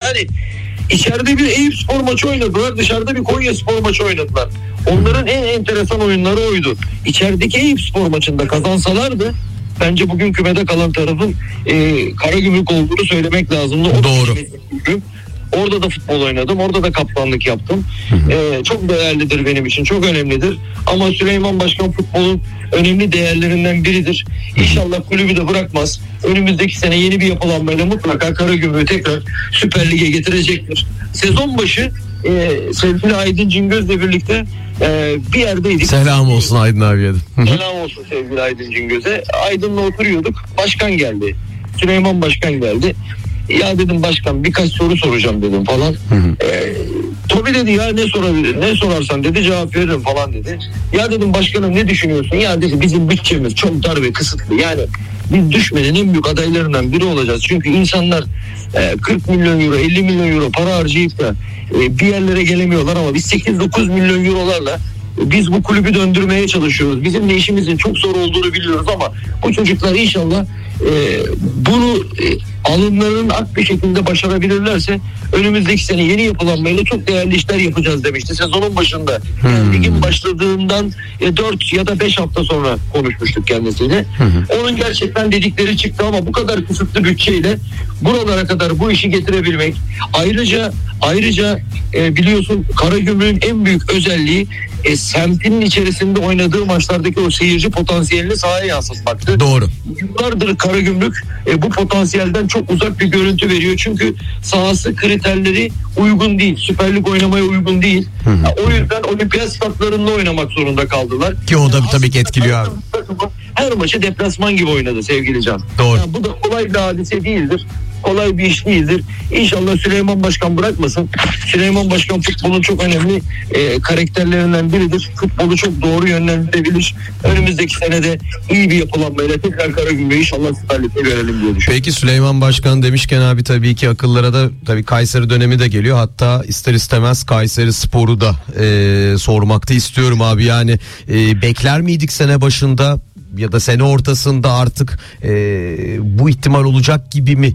Yani içeride bir Eyüpspor maçı oynadılar, dışarıda bir Konyaspor maçı oynadılar. Onların en enteresan oyunları oydu. İçerideki Eyüpspor maçında kazansalardı bence bugün kümede kalan tarafın Karagümrük olduğunu söylemek lazımdı. Doğru. Orada da futbol oynadım. Orada da kaptanlık yaptım. Çok değerlidir benim için. Çok önemlidir. Ama Süleyman Başkan futbolun önemli değerlerinden biridir. İnşallah kulübü de bırakmaz. Önümüzdeki sene yeni bir yapılanmayla mutlaka Karagümrük'ü tekrar Süper Lig'e getirecektir. Sezon başı sevgili Aydın Cingöz'le birlikte bir yerdeydik. Selam olsun Aydın abiye de. Selam olsun sevgili Aydın Cingöz'e. Aydın'la oturuyorduk. Başkan geldi. Süleyman Başkan geldi. Ya dedim başkan birkaç soru soracağım dedim falan. Tabii dedi ya ne sorabilir, ne sorarsan dedi cevap veririm falan dedi. Ya dedim başkanım ne düşünüyorsun? Ya dedi bizim bütçemiz çok dar ve kısıtlı. Yani biz düşmenin en büyük adaylarından biri olacağız. Çünkü insanlar 40 milyon euro, 50 milyon euro para harcayıp da bir yerlere gelemiyorlar ama biz 8-9 milyon eurolarla biz bu kulübü döndürmeye çalışıyoruz. Bizim de işimizin çok zor olduğunu biliyoruz ama bu çocuklar inşallah bunu alımlarının ak bir şekilde başarabilirlerse önümüzdeki sene yeni yapılanmayla çok değerli işler yapacağız demişti. Sezonun başında yani ligin başladığından 4 ya da 5 hafta sonra konuşmuştuk kendisiyle. Onun gerçekten dedikleri çıktı ama bu kadar kısıtlı bütçeyle buralara kadar bu işi getirebilmek. Ayrıca biliyorsun Karagümrük'ün en büyük özelliği semtinin içerisinde oynadığı maçlardaki o seyirci potansiyelini sahaya yansıtmaktı. Doğru. Yıllardır Karagümrük bu potansiyelden çok uzak bir görüntü veriyor. Çünkü sahası kriterleri uygun değil. Süper Lig oynamaya uygun değil. O yüzden olimpiyat statlarında oynamak zorunda kaldılar. Ki o da tabii ki etkiliyor abi. Her maçı deplasman gibi oynadı sevgili Can. Doğru. Yani bu da kolay bir hadise değildir. Kolay bir iş değildir. İnşallah Süleyman Başkan bırakmasın. Süleyman Başkan futbolun çok önemli karakterlerinden biridir. Futbolu çok doğru yönlendirebilir. Önümüzdeki senede iyi bir yapılanmayla tekrar Karagümrük'ü inşallah Süper Lig'de görelim diye düşünüyorum. Peki Süleyman Başkan demişken abi tabii ki akıllara da tabii Kayseri dönemi de geliyor. Hatta ister istemez Kayseri Spor'u da sormakta istiyorum abi. Yani bekler miydik sene başında ya da sene ortasında artık bu ihtimal olacak gibi mi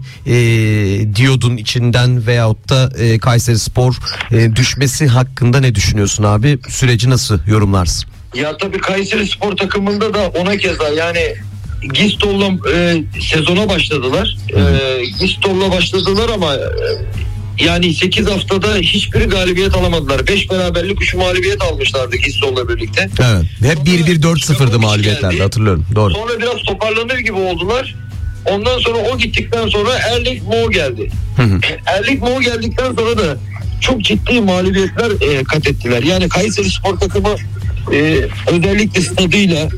diyordun içinden veyahut da Kayseri Spor düşmesi hakkında ne düşünüyorsun abi? Süreci nasıl yorumlarsın? Ya tabii Kayseri Spor takımında da ona keza yani Gistol'la sezona başladılar. Gistol'la başladılar ama yani 8 haftada hiçbiri galibiyet alamadılar. 5 beraberlik 3 mağlubiyet almışlardı Gistol'la birlikte. Evet. Hep 1-1-4-0'dı mağlubiyetlerde hatırlıyorum. Doğru. Sonra biraz toparlanır gibi oldular. Ondan sonra o gittikten sonra Erlik Mo geldi. Erlik Mo geldikten sonra da çok ciddi mağlubiyetler kat ettiler. Yani Kayseri Spor takımı özellikle stadıyla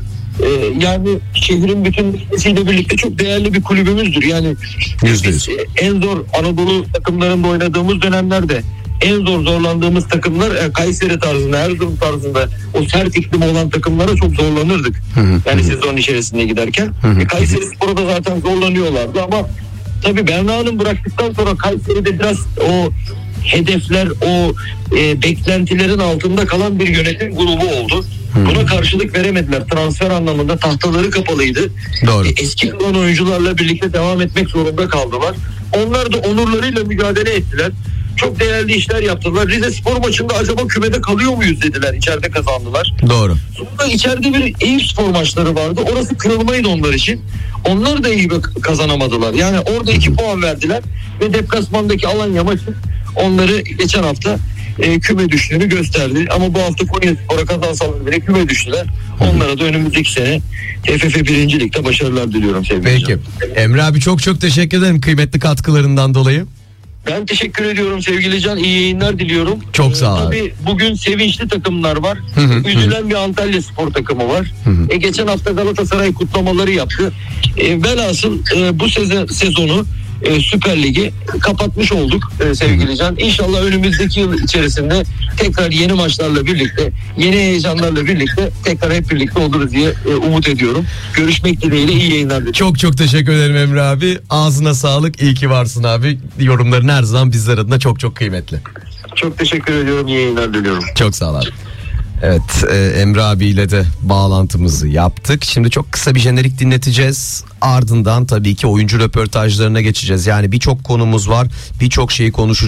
yani şehrin bütünleşmesiyle birlikte çok değerli bir kulübümüzdür. Yani biz en zor Anadolu takımlarında oynadığımız dönemlerde en zorlandığımız takımlar Kayseri tarzında, Erzurum tarzında o sert iklim olan takımlara çok zorlanırdık. Yani sezon içerisinde giderken. Kayseri Spor'a da zaten zorlanıyorlardı ama tabii Berna Hanım bıraktıktan sonra Kayseri'de biraz o hedefler, o beklentilerin altında kalan bir yönetim grubu oldu. Buna karşılık veremediler. Transfer anlamında tahtaları kapalıydı. Doğru. Eski kalan oyuncularla birlikte devam etmek zorunda kaldılar. Onlar da onurlarıyla mücadele ettiler. Çok değerli işler yaptılar. Rize Spor maçında acaba kümede kalıyor muyuz dediler. İçeride kazandılar. Doğru. Sonra içeride bir Eyüpspor maçları vardı. Orası kırılmaydı onlar için. Onlar da iyi kazanamadılar. Yani orada 2 puan verdiler ve deplasmandaki Alanya maçı onları geçen hafta küme düştüğünü gösterdi. Ama bu hafta Konyaspor'a kazansalar bile küme düştüler. Onlara da önümüzdeki sene TFF 1. Lig'de başarılar diliyorum sevgili Peki. canım. Emre abi çok teşekkür ederim kıymetli katkılarından dolayı. Ben teşekkür ediyorum sevgili Can. İyi yayınlar diliyorum. Çok sağ ol. Tabii bugün sevinçli takımlar var. Üzülen bir Antalya Spor takımı var. Geçen hafta Galatasaray kutlamaları yaptı. Velhasıl bu sezonu Süper Lig'i kapatmış olduk sevgili Can. İnşallah önümüzdeki yıl içerisinde tekrar yeni maçlarla birlikte, yeni heyecanlarla birlikte tekrar hep birlikte oluruz diye umut ediyorum. Görüşmek dileğiyle iyi yayınlar diliyorum. Çok teşekkür ederim Emre abi. Ağzına sağlık. İyi ki varsın abi. Yorumların her zaman bizler adına çok kıymetli. Çok teşekkür ediyorum. İyi yayınlar diliyorum. Çok sağ ol abi. Evet, Emre abiyle de bağlantımızı yaptık. Şimdi çok kısa bir jenerik dinleteceğiz. Ardından tabii ki oyuncu röportajlarına geçeceğiz. Yani birçok konumuz var. Birçok şeyi konuşacağız.